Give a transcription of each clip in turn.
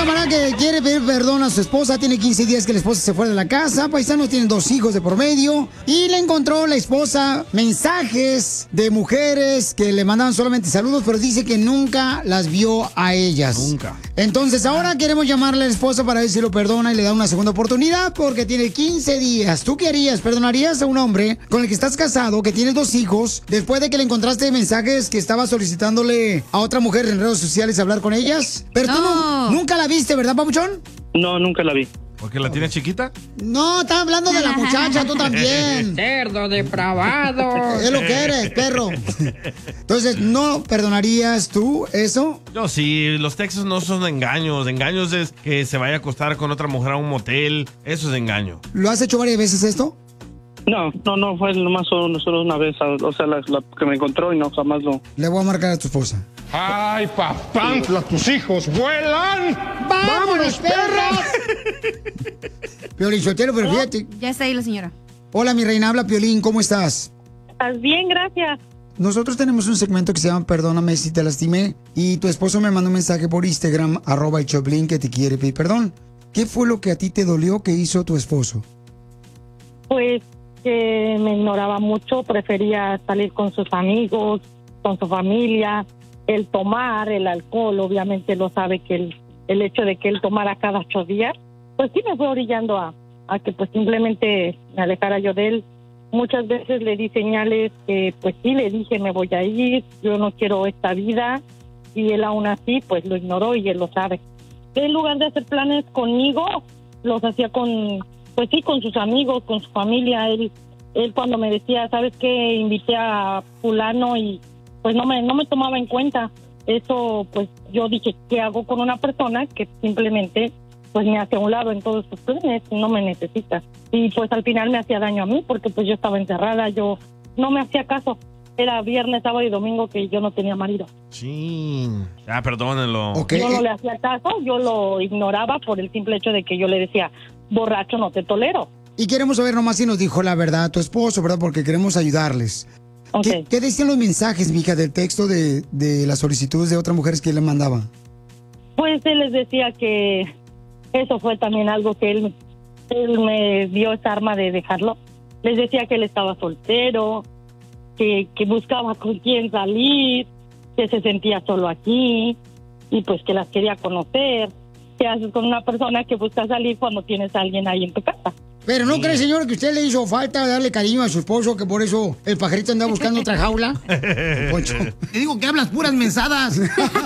camarada que quiere pedir perdón a su esposa. Tiene 15 días que la esposa se fue de la casa. Paisanos, tienen 2 hijos de por medio. Y le encontró la esposa mensajes de mujeres que le mandaban solamente saludos, pero dice que nunca las vio a ellas. Nunca. Entonces ahora queremos llamarle a la esposa para ver si lo perdona y le da una segunda oportunidad porque tiene 15 días. ¿Tú qué harías? ¿Perdonarías a un hombre con el que estás casado, que tienes 2 hijos, después de que le encontraste mensajes que estaba solicitándole a otra mujer en redes sociales hablar con ellas? Pero tú nunca la viste, ¿verdad, papuchón? No, nunca la vi. ¿Porque la tiene chiquita? No, estaba hablando de la muchacha, tú también. Cerdo depravado. Es lo que eres, perro. Entonces, ¿no perdonarías tú eso? Yo sí, los textos no son engaños. Engaños es que se vaya a acostar con otra mujer a un motel. Eso es engaño. ¿Lo has hecho varias veces esto? No, fue nomás solo una vez, o sea, la que me encontró y no, jamás lo... Le voy a marcar a tu esposa. ¡Ay, papá! ¡Tus hijos vuelan! ¡Vámonos, perras! Piolín Sotelo, pero fíjate. Ya está ahí la señora. Hola, mi reina, habla Piolín, ¿cómo estás? Estás bien, gracias. Nosotros tenemos un segmento que se llama Perdóname si te lastimé. Y tu esposo me mandó un mensaje por Instagram, @el_choplin, que te quiere pedir perdón. ¿Qué fue lo que a ti te dolió que hizo tu esposo? Pues que me ignoraba mucho, prefería salir con sus amigos, con su familia. El tomar, el alcohol, obviamente lo sabe que el hecho de que él tomara cada 8 días, pues sí me fue orillando a que pues simplemente me alejara yo de él. Muchas veces le di señales que pues sí, le dije me voy a ir, yo no quiero esta vida, y él aún así pues lo ignoró y él lo sabe. En lugar de hacer planes conmigo, los hacía con sus amigos, con su familia. Él cuando me decía, ¿sabes qué? Invité a fulano y pues no me tomaba en cuenta. Eso, pues yo dije, ¿qué hago con una persona que simplemente pues me hace a un lado en todos sus planes y no me necesita? Y pues al final me hacía daño a mí porque pues yo estaba encerrada, yo no me hacía caso. Era viernes, sábado y domingo que yo no tenía marido. Sí. Ya, perdónenlo. Okay. Yo no le hacía caso, yo lo ignoraba por el simple hecho de que yo le decía, borracho, no te tolero. Y queremos saber nomás si nos dijo la verdad tu esposo, ¿verdad? Porque queremos ayudarles. Okay. ¿Qué decían los mensajes, mija, del texto de las solicitudes de otras mujeres que él le mandaba? Pues él les decía que eso fue también algo que él me dio esa arma de dejarlo. Les decía que él estaba soltero, que buscaba con quién salir, que se sentía solo aquí y pues que las quería conocer. ¿Qué haces con una persona que busca salir cuando tienes a alguien ahí en tu casa? Pero ¿no cree, señor, que usted le hizo falta darle cariño a su esposo, que por eso el pajarito anda buscando otra jaula? Poncho. Te digo que hablas puras mensadas.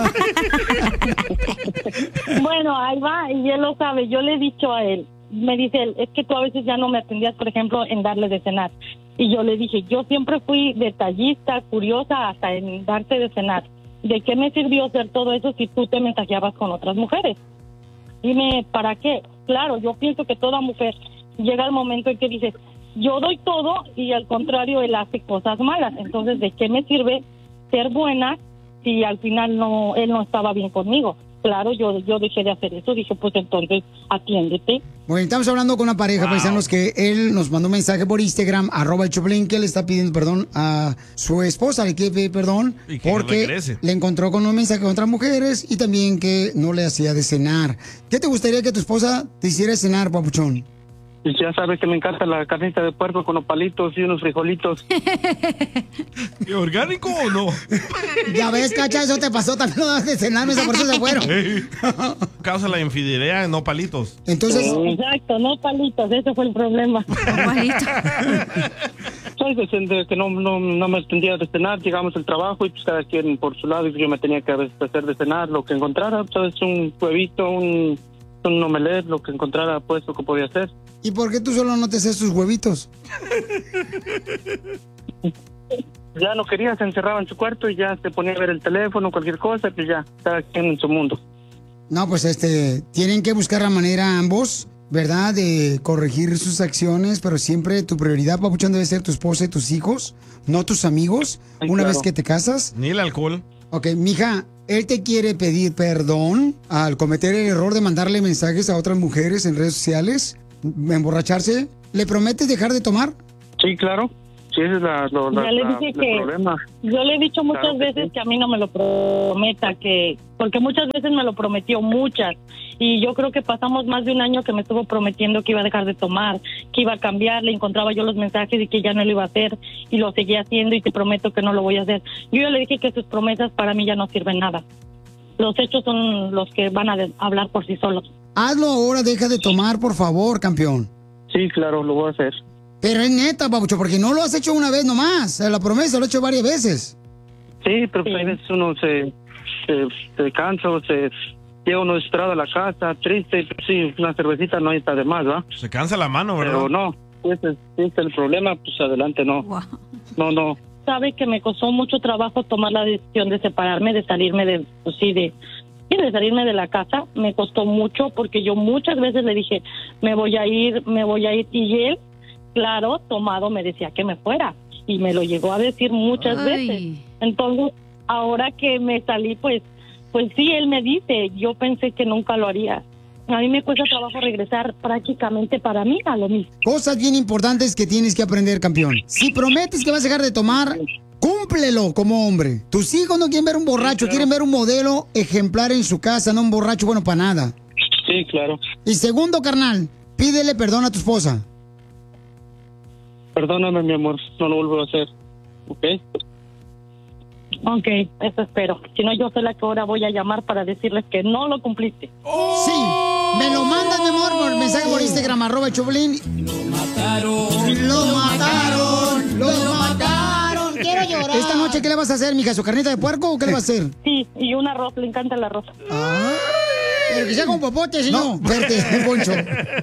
Bueno, ahí va, y él lo sabe. Yo le he dicho a él, me dice él, es que tú a veces ya no me atendías, por ejemplo, en darle de cenar. Y yo le dije, yo siempre fui detallista, curiosa, hasta en darte de cenar. ¿De qué me sirvió hacer todo eso si tú te mensajeabas con otras mujeres? Dime, ¿para qué? Claro, yo pienso que toda mujer llega el momento en que dice, yo doy todo y al contrario él hace cosas malas. Entonces, ¿de qué me sirve ser buena si al final él no estaba bien conmigo? Claro, yo dejé de hacer eso. Dije, pues entonces, atiéndete. Bueno, estamos hablando con una pareja, paisanos, que él nos mandó un mensaje por Instagram, @el_choplin, que le está pidiendo perdón a su esposa, le quiere pedir perdón porque le encontró con un mensaje con otras mujeres y también que no le hacía de cenar. ¿Qué te gustaría que tu esposa te hiciera cenar, papuchón? Y ya sabes que me encanta la carnita de puerco con los palitos y unos frijolitos. ¿Y orgánico o no? Ya ves, Cacha, eso te pasó, también lo das de cenar, esa por eso se fueron. Causa la infidelidad, no palitos. Entonces... Exacto, no palitos, ese fue el problema. Soy de que no me atendía de cenar, llegamos al trabajo y pues cada quien por su lado, y yo me tenía que hacer de cenar lo que encontrara, ¿sabes? Un huevito, un omelette, lo que encontrara, pues lo que podía hacer. ¿Y por qué tú solo no te haces tus huevitos? Ya no quería, se encerraba en su cuarto y ya se ponía a ver el teléfono, cualquier cosa, pues ya, cada quien en su mundo. No, pues tienen que buscar la manera ambos, ¿verdad?, de corregir sus acciones, pero siempre tu prioridad, papuchón, debe ser tu esposa y tus hijos, no tus amigos, una vez que te casas. Ni el alcohol. Ok, mija, él te quiere pedir perdón al cometer el error de mandarle mensajes a otras mujeres en redes sociales, emborracharse. ¿Le prometes dejar de tomar? Sí, claro. Sí, ese es Ya le dije el que problema. yo le he dicho muchas Claro que veces sí. que a mí no me lo prometa, porque muchas veces me lo prometió, muchas, y yo creo que pasamos más de un año que me estuvo prometiendo que iba a dejar de tomar, que iba a cambiar, le encontraba yo los mensajes y que ya no lo iba a hacer, y lo seguía haciendo y te prometo que no lo voy a hacer. Yo ya le dije que sus promesas para mí ya no sirven nada. Los hechos son los que van a hablar por sí solos. Hazlo ahora, deja de tomar, por favor, campeón. Sí, claro, lo voy a hacer. Pero es neta, babucho, porque no lo has hecho una vez nomás. La promesa lo he hecho varias veces. Sí, pero a veces uno se cansa o se llega uno desesperado a la casa, triste, pues sí, una cervecita no está de más, ¿va? Se cansa la mano, ¿verdad? Pero no, ese es el problema, pues adelante no. Wow. No. Sabe que me costó mucho trabajo tomar la decisión de separarme, de salirme de salirme de la casa. Me costó mucho porque yo muchas veces le dije, me voy a ir, y él, claro, tomado, me decía que me fuera, y me lo llegó a decir muchas veces. Entonces, ahora que me salí, pues sí, él me dice, yo pensé que nunca lo haría. A mí me cuesta trabajo regresar prácticamente para mí a lo mismo. Cosas bien importantes que tienes que aprender, campeón. Si prometes que vas a dejar de tomar, cúmplelo como hombre. Tus hijos no quieren ver un borracho, Sí, claro. quieren ver un modelo ejemplar en su casa, no un borracho bueno para nada. Sí, claro. Y segundo, carnal, pídele perdón a tu esposa. Perdóname, mi amor, no lo vuelvo a hacer, ¿ok? Ok, eso espero. Si no, yo soy la que ahora voy a llamar para decirles que no lo cumpliste. Sí, me lo mandas, mi amor, por mensaje por Instagram, @Choplin. Lo mataron. Quiero llorar. Esta noche, ¿qué le vas a hacer, mija? ¿Su carnita de puerco o qué le vas a hacer? Sí, y un arroz, le encanta el arroz. Ah, pero que sea con popote, si no. Verte, Poncho.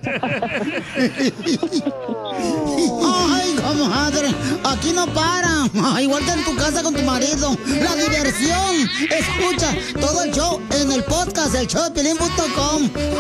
Ay, comadre, aquí no para. Igual que en tu casa con tu marido. La diversión. Escucha todo el show en el podcast, el showdepiolín.com.